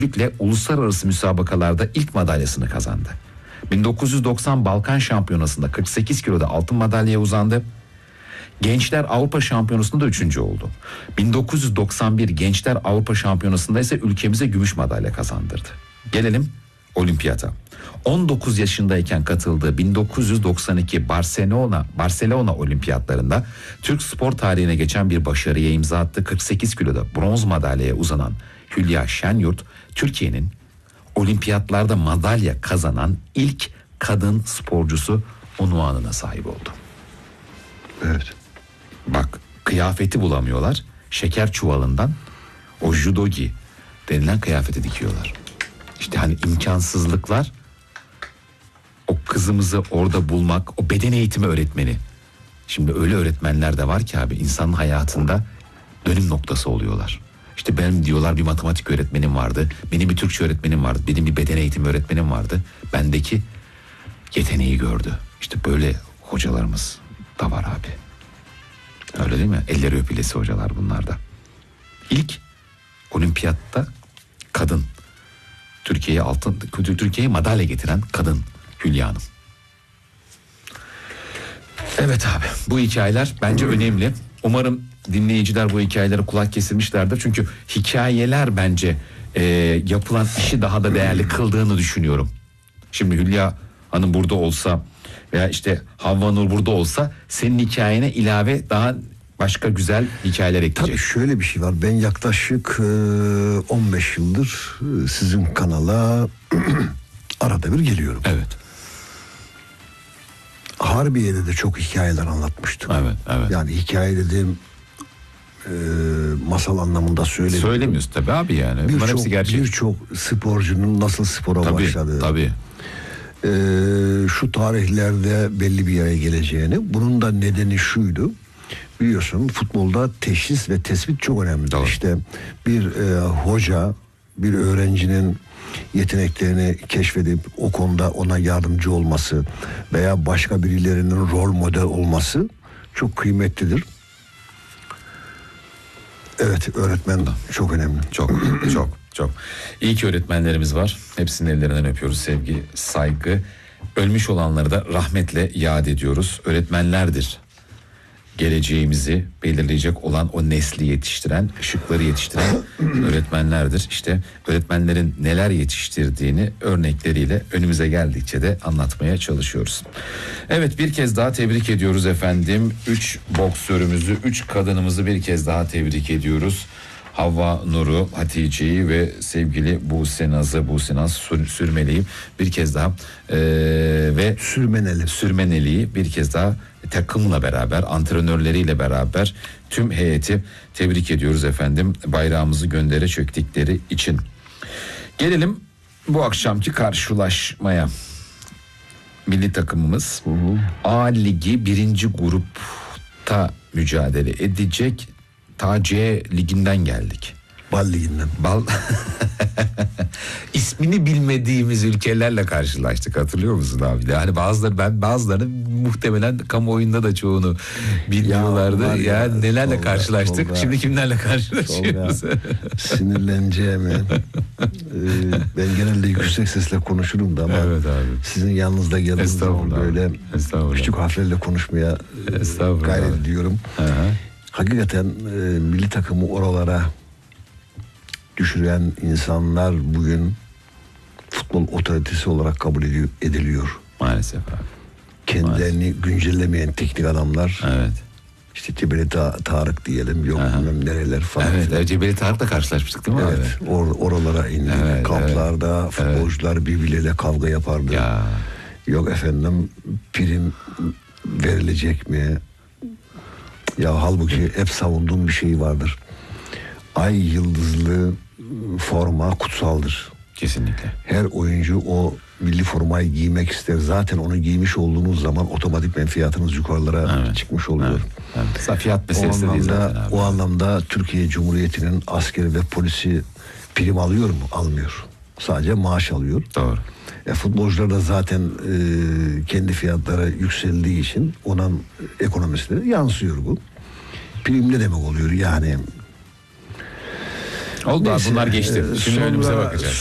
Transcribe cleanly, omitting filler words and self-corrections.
Büyükle uluslararası müsabakalarda ilk madalyasını kazandı. 1990 Balkan Şampiyonası'nda 48 kiloda altın madalyaya uzandı. Gençler Avrupa Şampiyonası'nda da 3. oldu. 1991 Gençler Avrupa Şampiyonası'nda ise ülkemize gümüş madalya kazandırdı. Gelelim olimpiyata. 19 yaşındayken katıldığı 1992 Barcelona olimpiyatlarında Türk spor tarihine geçen bir başarıya imza attı. 48 kiloda bronz madalyaya uzanan Hülya Şenyurt, Türkiye'nin olimpiyatlarda madalya kazanan ilk kadın sporcusu unvanına sahip oldu. Evet. Bak, kıyafeti bulamıyorlar. Şeker çuvalından o judogi denilen kıyafeti dikiyorlar. İşte hani imkansızlıklar, o kızımızı orada bulmak, o beden eğitimi öğretmeni. Şimdi öyle öğretmenler de var ki abi, insanın hayatında dönüm noktası oluyorlar. İşte benim diyorlar bir matematik öğretmenim vardı, benim bir Türkçe öğretmenim vardı, benim bir beden eğitimi öğretmenim vardı. Bendeki yeteneği gördü. İşte böyle hocalarımız da var abi. Öyle değil mi? Elleri öpülesi hocalar bunlar da. İlk olimpiyatta kadın, Türkiye'ye madalya getiren kadın Hülya Hanım. Evet abi, bu hikayeler bence önemli. Umarım dinleyiciler bu hikayelere kulak kesilmişlerdir. Çünkü hikayeler bence yapılan işi daha da değerli kıldığını düşünüyorum. Şimdi Hülya Hanım burada olsa veya işte Havva Nur burada olsa senin hikayene ilave daha başka güzel hikayeler ekleyecek. Tabii şöyle bir şey var. Ben yaklaşık 15 yıldır sizin kanala arada bir geliyorum. Evet. Harbiye'de de çok hikayeler anlatmıştım. Evet, evet. Yani hikaye dediğim masal anlamında söylemiyorum. Söylemiyoruz tabii abi yani. Birçok sporcunun nasıl spora başladığı. Tabii. Şu tarihlerde belli bir yere geleceğini. Bunun da nedeni şuydu. Biliyorsun futbolda teşhis ve tespit çok önemlidir. Doğru. İşte bir hoca bir öğrencinin yeteneklerini keşfedip o konuda ona yardımcı olması veya başka birilerinin rol model olması çok kıymetlidir. Evet, öğretmen çok önemli. Çok. İyi ki öğretmenlerimiz var. Hepsinin ellerinden öpüyoruz. Sevgi, saygı. Ölmüş olanları da rahmetle yad ediyoruz. Öğretmenlerdir geleceğimizi belirleyecek olan, o nesli yetiştiren, ışıkları yetiştiren öğretmenlerdir. İşte öğretmenlerin neler yetiştirdiğini örnekleriyle önümüze geldikçe de anlatmaya çalışıyoruz. Evet, bir kez daha tebrik ediyoruz efendim. 3 boksörümüzü, 3 kadınımızı bir kez daha tebrik ediyoruz. Havva Nur'u, Hatice'yi ve sevgili Buse Naz Sürmeli'yi bir kez daha ve Sürmeneli'yi bir kez daha takımla beraber, antrenörleriyle beraber tüm heyeti tebrik ediyoruz efendim, bayrağımızı göndere çöktükleri için. Gelelim bu akşamki karşılaşmaya. Milli takımımız A Ligi 1. grupta mücadele edecek. Ta C liginden geldik. Bal liginden. İsmini bilmediğimiz ülkelerle karşılaştık, hatırlıyor musun abi? Yani bazıları muhtemelen kamuoyunda da çoğunu bilmiyorlardı. Ya nelerle karşılaştık. Tolga, şimdi kimlerle karşılaşıyoruz? Sinirleneceğimi. Ben genelde yüksek sesle konuşurum da ama evet abi, sizin yanınızda geldiğim zaman böyle küçük harflerle konuşmaya gayret ediyorum. Hakikaten milli takımı oralara düşüren insanlar bugün futbol otoritesi olarak kabul ediliyor. Maalesef abi. Kendilerini güncellemeyen teknik adamlar. Evet. İşte Cebeli Tarık diyelim, yok bilmem nereler falan. Evet, Cebeli Tarık'la karşılaşmıştık değil mi abi? Evet, oralara indi. Evet, kamplarda futbolcular birbirleriyle kavga yapardı. Ya. Yok efendim, prim verilecek mi? Ya halbuki hep savunduğum bir şey vardır. Ay yıldızlı forma kutsaldır. Kesinlikle. Her oyuncu o milli formayı giymek ister. Zaten onu giymiş olduğunuz zaman otomatik fiyatınız yukarılara çıkmış oluyor. Evet. Fiyat meselesi değil zaten abi. O anlamda Türkiye Cumhuriyeti'nin askeri ve polisi prim alıyor mu? Almıyor. Sadece maaş alıyor. Doğru. Futbolcular da zaten kendi fiyatları yükseldiği için onun ekonomisine yansıyor bu. Prim ne demek oluyor? Yani Oldu abi, Neyse, bunlar geçti. Şimdi sonra- önümüze bakacağız.